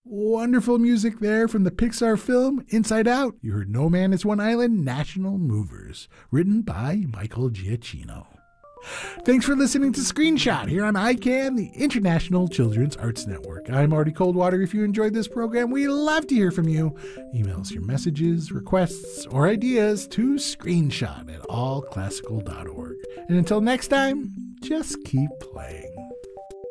Wonderful music there from the Pixar film Inside Out. You heard No Man is One Island, National Movers, written by Michael Giacchino. Thanks for listening to Screenshot here on ICANN, the International Children's Arts Network. I'm Artie Coldwater. If you enjoyed this program, we love to hear from you. Email us your messages, requests, or ideas to screenshot@allclassical.org. And until next time, just keep playing.